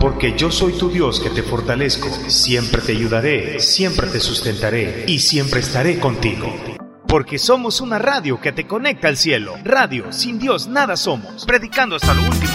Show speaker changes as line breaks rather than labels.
porque yo soy tu Dios que te fortalezco. Siempre te ayudaré, siempre te sustentaré y siempre estaré contigo. Porque somos una radio que te conecta al cielo. Radio, sin Dios nada somos. Predicando hasta lo último